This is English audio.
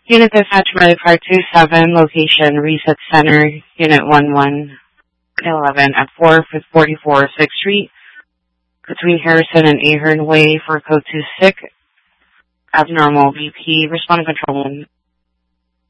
Unit Dispatch Murray Park 27, location Reset Center, Unit 1111 at 444 6th Street, between Harrison and Ahern Way for code 26, abnormal BP, respond to control 1.